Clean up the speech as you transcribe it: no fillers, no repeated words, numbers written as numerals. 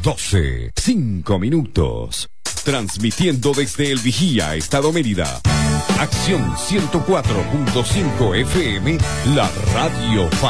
12, 5 minutos. Transmitiendo desde El Vigía, Estado Mérida. Acción 104.5 FM, la radio